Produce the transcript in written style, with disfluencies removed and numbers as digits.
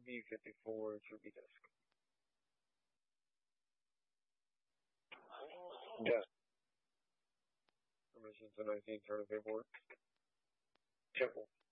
B-54 Ruby Disk. Yes. Permission to 19 turn of paperwork. Temple.